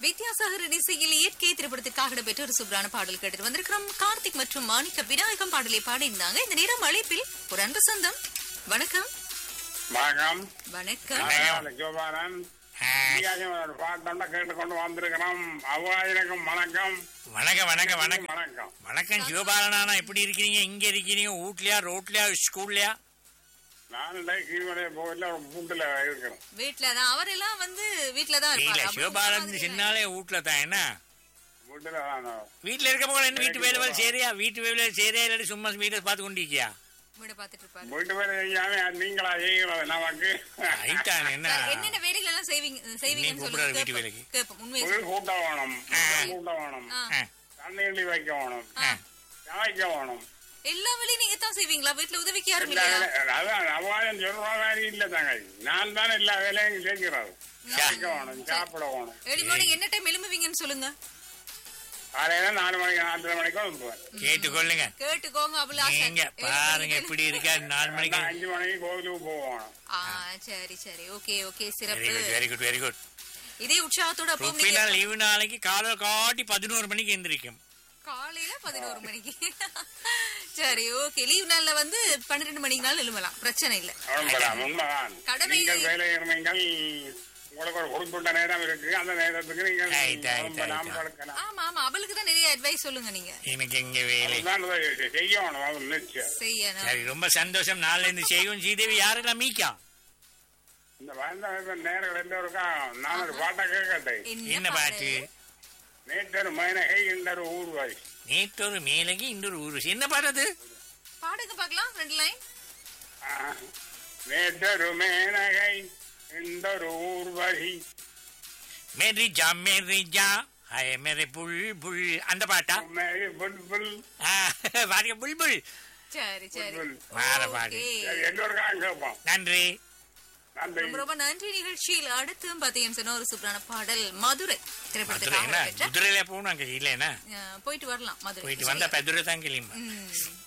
வித்யாசாகர் இசையில் இயற்கை திரைப்படத்திற்காக இடம்பெற்ற ஒரு சூப்பரான பாடல் கேட்டு வந்திருக்கிறோம். கார்த்திக் மற்றும் மாணிக்க விநாயகம் பாடலை பாடியிருந்தாங்க. இந்த நேரம் அழைப்பில் ஒரு அன்பு சொந்தம். வணக்கம். வணக்கம். வணக்கம். ஜோபாரன் பாட்டை கேட்டுக்கொண்டு வந்திருக்கிறோம். அவ்வாயிரக்கும் வணக்கம். வணக்கம் வணக்கம் வணக்கம் வணக்கம். வணக்கம் சிவபாலனா, எப்படி இருக்கிறீங்க? இங்க இருக்கிறீங்க? வீட்லயா, ரோட்லயா, ஸ்கூல்லயா? நான் கீழ்வடைய போகல, ஒரு பூட்டுல இருக்கிறேன். வீட்டுலதான் அவரெல்லாம் வீட்டுலதான் இல்ல, சிவபாலன் சின்னாலே வீட்டுல தான். என்ன வீட்டுல தான். வீட்டுல இருக்க போல என்ன வீட்டு வேலை சரியா? வீட்டு வேலை சரியா இல்லாட்டி சும்மா வீட்டை பார்த்து கொண்டிருக்கியா? வீடு பாத்துட்டு இருப்பாரு. வீட்டு வேலை செய்யாம நீங்களா செய்கிறது நமக்கு என்ன என்னென்ன வேலைகள் எல்லாம் செய்வீங்கன்னு கூப்பிடுறாரு வீட்டு சொல்லுங்க. வேலைக்கு? கேப்போம். உண்மையை புல் கூட்ட வேணும், கூட்ட வேணும், தண்ணி வைக்க வேணும், சமைக்க வேணும். எல்லா வேலையும் நீங்க தான் செய்வீங்களா? வீட்டுல உதவிக்கு யாரும் இல்லையா? அதான் அவ்வாயம் சொல்ற மாதிரி இல்ல தாங்க. நான் தான் எல்லா வேலையும் செய்கிறாரு. சமைக்க வேணும், சாப்பிட வேணும். எடிமோட என்ன டைம் எழும்புவீங்கன்னு சொல்லுங்க. காலையில 4 மணிக்கு 4:30 மணிக்கு வந்துருவேன். கேட்டுக்கொள்ளுங்க, கேட்டுக்கோங்க. நீங்க பாருங்க எப்படி இருக்கா. 4 மணிக்கு 5 மணிக்கு கோவிலுக்கு போவோம். சரி சரி, ஓகே ஓகே, சிறப்பு. Very good very good. இதே உற்சாகத்தோட லீவு நாளைக்கு காலை காட்டி 11 மணிக்கு எந்திரிக்கும். காலையில 11 மணிக்கு. சரி, ஓகே. லீவ் நாள்ல 12 மணிக்கு நாள் எழுமலாம், பிரச்சனை இல்ல. உண்மைதான். கடமை வேலை உங்களுக்கு ஒரு குறிப்பிட்ட நேரம் இருக்கு. அந்த நேரத்துக்கு நீங்க ஆமா ஆமா, அவளுக்கு தான் நிறைய அட்வைஸ் சொல்லுங்க நீங்க. எனக்கு எங்க வேலை செய்யணும். சரி, ரொம்ப சந்தோஷம். நாள்ல இருந்து செய்யும். ஸ்ரீதேவி யாரெல்லாம் மீக்கா இந்த வந்த நேரம் இருக்கா? நான் ஒரு பாட்டை கேட்கட்டேன். என்ன பாட்டு? நேற்றொரு மேனகை இன்னொரு ஊர்வாய். நேற்றொரு மேலகி இன்னொரு ஊர்வசி. என்ன பாட்டு அது? பாடுங்க பாக்கலாம், 2 லைன். நேற்றொரு மேனகை இன்னொரு ஊர்வசி, மேரி ஜா ஹாய் மேரே புல்புல். அந்த பாட்டா? மேரி புல்புல். பாருங்க, புல்புல். சரி சரி, வார பாடு. எல்லோருக்கும் கேட்போம். நன்றி. ரொம்ப ரொம்ப நன்றி. நிகழ்ச்சியில் அடுத்து பாத்தீங்கன்னு சொன்ன ஒரு சூப்பரான பாடல் மதுரை திரைப்படத்துக்காக மதுரையில போகணும். அங்க இல்லைன்னா போயிட்டு வரலாம். மதுரை போயிட்டு வந்தா மதுரை தான் கிளம்பி.